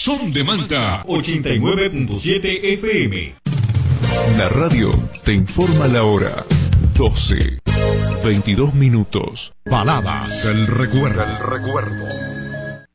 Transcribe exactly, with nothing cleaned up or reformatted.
Son de Manta ochenta y nueve punto siete F M. La radio te informa la hora. doce, veintidós minutos. Baladas del recuerdo. Del recuerdo.